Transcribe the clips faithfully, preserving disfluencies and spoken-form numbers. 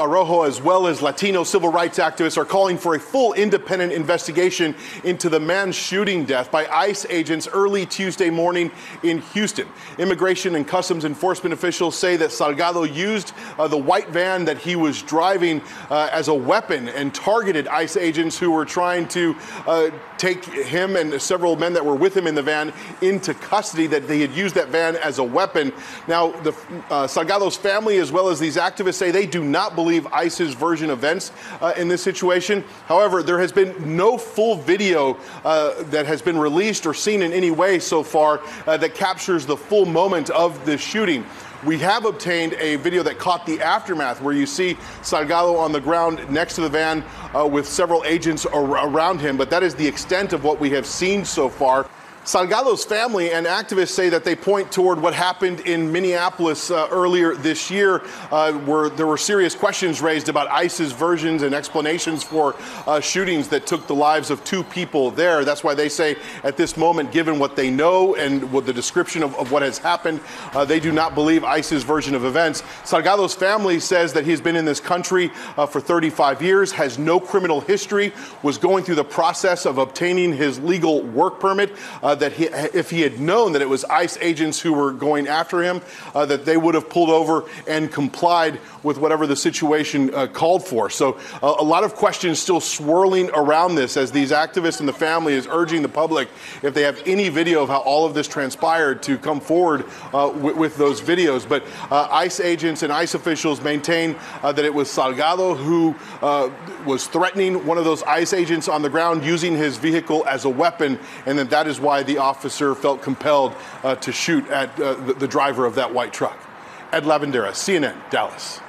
Rojo, as well as Latino civil rights activists, are calling for a full independent investigation into the man's shooting death by ICE agents early Tuesday morning in Houston. Immigration and Customs Enforcement officials say that Salgado used uh, the white van that he was driving uh, as a weapon and targeted ICE agents who were trying to uh, take him and several men that were with him in the van into custody, that they had used that van as a weapon. Now, the, uh, Salgado's family, as well as these activists, say they do not believe ICE's version of events uh, in this situation. However, there has been no full video uh, that has been released or seen in any way so far uh, that captures the full moment of the shooting. We have obtained a video that caught the aftermath, where you see Salgado on the ground next to the van uh, with several agents ar- around him, but that is the extent of what we have seen so far. Salgado's family and activists say that they point toward what happened in Minneapolis uh, earlier this year, uh, where there were serious questions raised about ICE's versions and explanations for uh, shootings that took the lives of two people there. That's why they say at this moment, given what they know and with the description of, of what has happened, uh, they do not believe ICE's version of events. Salgado's family says that he's been in this country uh, for thirty-five years, has no criminal history, was going through the process of obtaining his legal work permit, uh, that he, if he had known that it was ICE agents who were going after him, uh, that they would have pulled over and complied with whatever the situation uh, called for. So uh, a lot of questions still swirling around this as these activists and the family is urging the public, if they have any video of how all of this transpired, to come forward uh, with, with those videos. But uh, ICE agents and ICE officials maintain uh, that it was Salgado who uh, was threatening one of those ICE agents on the ground using his vehicle as a weapon, and that that is why the officer felt compelled uh, to shoot at uh, the, the driver of that white truck. Ed Lavandera, C N N, Dallas.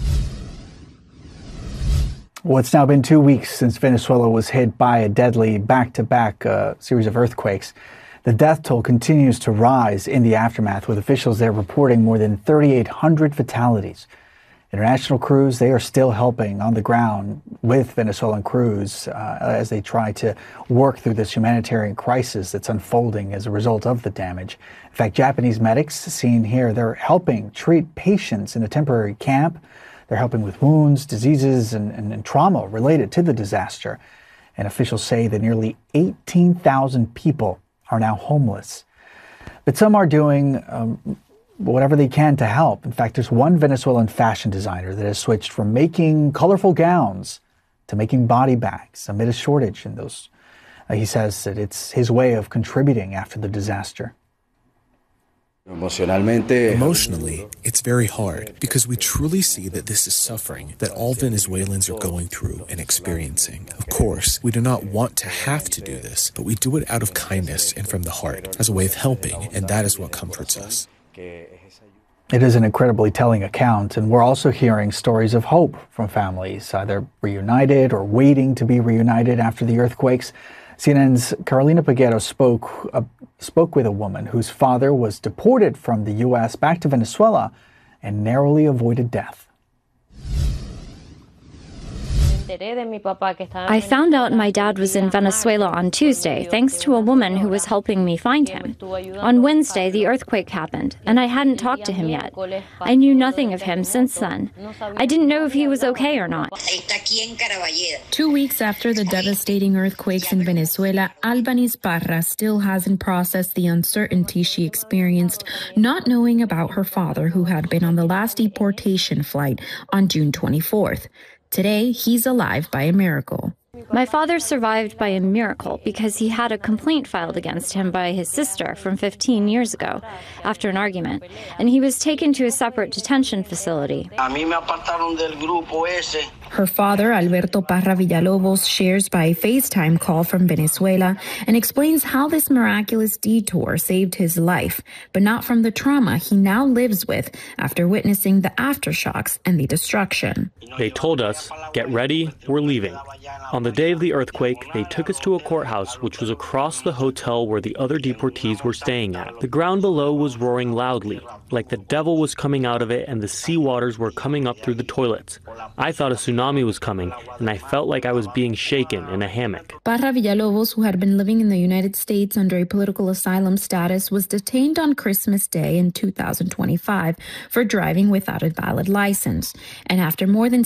Well, it's now been two weeks since Venezuela was hit by a deadly back-to-back uh, series of earthquakes. The death toll continues to rise in the aftermath, with officials there reporting more than thirty-eight hundred fatalities. International crews, they are still helping on the ground with Venezuelan crews uh, as they try to work through this humanitarian crisis that's unfolding as a result of the damage. In fact, Japanese medics seen here, they're helping treat patients in a temporary camp. They're helping with wounds, diseases, and, and, and trauma related to the disaster. And officials say that nearly eighteen thousand people are now homeless. But some are doing um, whatever they can to help. In fact, there's one Venezuelan fashion designer that has switched from making colorful gowns to making body bags amid a shortage in those. Uh, he says that it's his way of contributing after the disaster. Emotionally, it's very hard because we truly see that this is suffering that all Venezuelans are going through and experiencing. Of course, we do not want to have to do this, but we do it out of kindness and from the heart as a way of helping, and that is what comforts us. It is an incredibly telling account, and we're also hearing stories of hope from families, either reunited or waiting to be reunited after the earthquakes. C N N's Carolina Peguero spoke, uh, spoke with a woman whose father was deported from the U S back to Venezuela and narrowly avoided death. I found out my dad was in Venezuela on Tuesday, thanks to a woman who was helping me find him. On Wednesday, the earthquake happened, and I hadn't talked to him yet. I knew nothing of him since then. I didn't know if he was okay or not. Two weeks after the devastating earthquakes in Venezuela, Albaniz Parra still hasn't processed the uncertainty she experienced, not knowing about her father, who had been on the last deportation flight on June twenty-fourth. Today, he's alive by a miracle. My father survived by a miracle because he had a complaint filed against him by his sister from fifteen years ago after an argument, and he was taken to a separate detention facility. Her father, Alberto Parra Villalobos, shares by FaceTime call from Venezuela and explains how this miraculous detour saved his life, but not from the trauma he now lives with after witnessing the aftershocks and the destruction. They told us, get ready, we're leaving. On the day of the earthquake, they took us to a courthouse which was across the hotel where the other deportees were staying at. The ground below was roaring loudly, like the devil was coming out of it and the sea waters were coming up through the toilets. I thought a tsunami was coming, and I felt like I was being shaken in a hammock. Parra Villalobos, who had been living in the United States under a political asylum status, was detained on Christmas Day in two thousand twenty-five for driving without a valid license. And after more than